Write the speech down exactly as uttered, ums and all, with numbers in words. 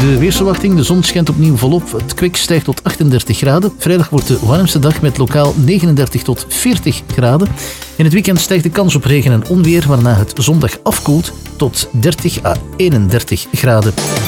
De weersverwachting, de zon schijnt opnieuw volop. Het kwik stijgt tot achtendertig graden. Vrijdag wordt de warmste dag met lokaal negenendertig tot veertig graden. In het weekend stijgt de kans op regen en onweer, waarna het zondag afkoelt tot dertig à eenendertig graden.